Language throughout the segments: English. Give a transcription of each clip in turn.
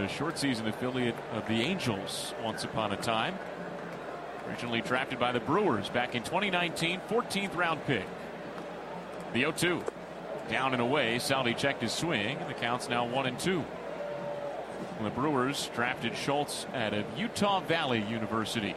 a short season affiliate of the Angels once upon a time. Originally drafted by the Brewers back in 2019, 14th round pick. The 0-2. Down and away. Salvi checked his swing, and the count's now 1-2. The Brewers drafted Schultz out of Utah Valley University.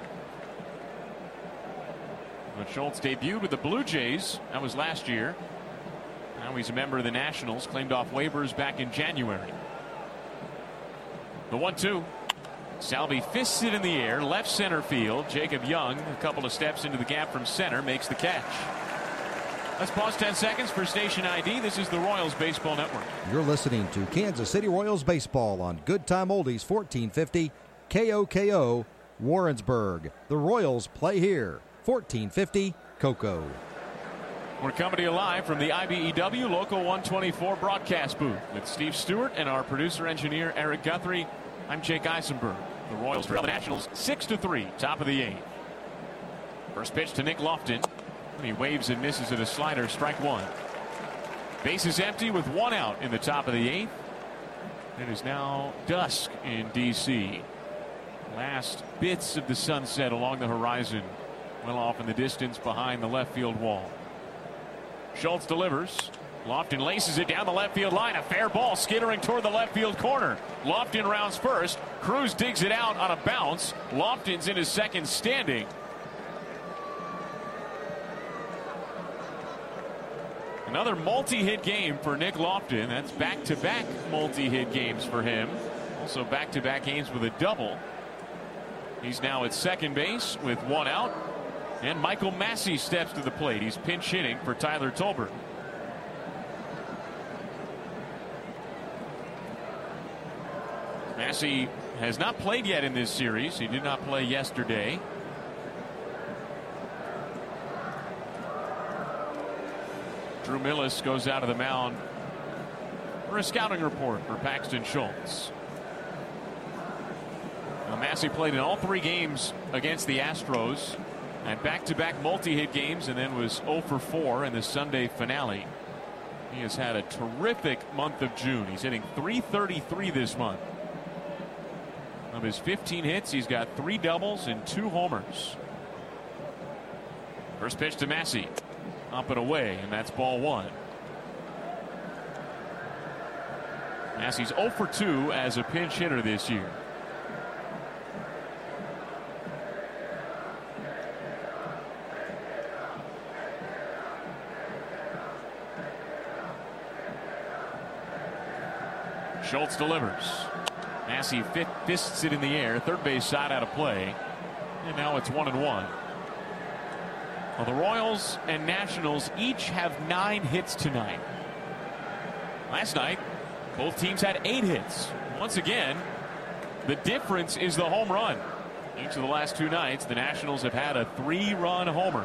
But Schultz debuted with the Blue Jays. That was last year. Now he's a member of the Nationals, claimed off waivers back in January. The 1-2. Salvi fists it in the air, left center field. Jacob Young, a couple of steps into the gap from center, makes the catch. Let's pause 10 seconds for station ID. This is the Royals Baseball Network. You're listening to Kansas City Royals Baseball on Good Time Oldies 1450 KOKO Warrensburg. The Royals play here. 1450 KOKO. We're coming to you live from the IBEW Local 124 broadcast booth with Steve Stewart and our producer engineer Eric Guthrie. I'm Jake Eisenberg. The Royals trail the Nationals 6-3, top of the 8th. First pitch to Nick Lofton. He waves and misses at a slider, strike one. Base is empty with one out in the top of the 8th. It is now dusk in D.C. Last bits of the sunset along the horizon, well off in the distance behind the left field wall. Schultz delivers. Lofton laces it down the left field line. A fair ball skittering toward the left field corner. Lofton rounds first. Cruz digs it out on a bounce. Lofton's in his second standing. Another multi-hit game for Nick Lofton. That's back-to-back multi-hit games for him. Also back-to-back games with a double. He's now at second base with one out. And Michael Massey steps to the plate. He's pinch hitting for Tyler Tolbert. Massey has not played yet in this series. He did not play yesterday. Drew Millis goes out of the mound for a scouting report for Paxton Schultz. Now, Massey played in all three games against the Astros and back-to-back multi-hit games, and then was 0 for 4 in the Sunday finale. He has had a terrific month of June. He's hitting .333 this month. Of his 15 hits, he's got 3 doubles and 2 homers. First pitch to Massey. Up and away, and that's ball one. Massey's 0 for 2 as a pinch hitter this year. Schultz delivers. Massey fists it in the air, third base side out of play, and now it's 1-1. Well, the Royals and Nationals each have 9 hits tonight. Last night, both teams had 8 hits. Once again, the difference is the home run. Each of the last 2 nights, the Nationals have had a 3-run homer.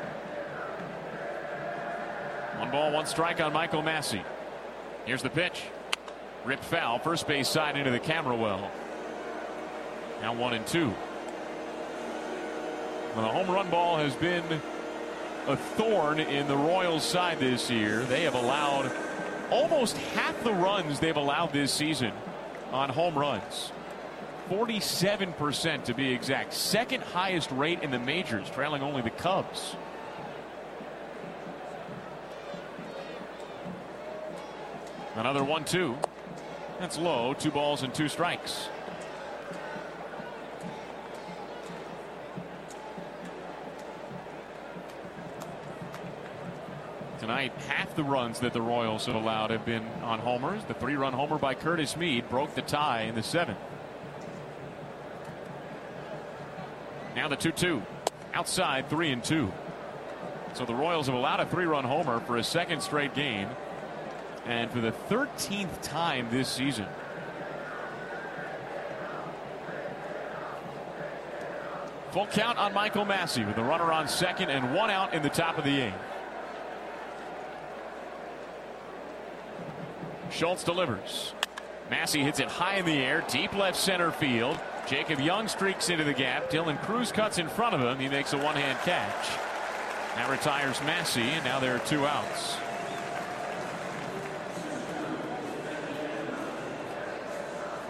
1 ball, 1 strike on Michael Massey. Here's the pitch. Ripped foul, first base side into the camera well. Now 1-2. Well, the home run ball has been a thorn in the Royals' side this year. They have allowed almost half the runs they've allowed this season on home runs. 47% to be exact. Second highest rate in the majors, trailing only the Cubs. Another 1-2. That's low. 2 balls and 2 strikes. Tonight, half the runs that the Royals have allowed have been on homers. The 3-run homer by Curtis Mead broke the tie in the 7th. Now the 2-2. Outside, 3-2. So the Royals have allowed a 3-run homer for a second straight game, and for the 13th time this season. Full count on Michael Massey with a runner on second and 1 out in the top of the 8th. Schultz delivers. Massey hits it high in the air, deep left center field. Jacob Young streaks into the gap. Dylan Cruz cuts in front of him. He makes a one-hand catch. That retires Massey, and now there are 2 outs.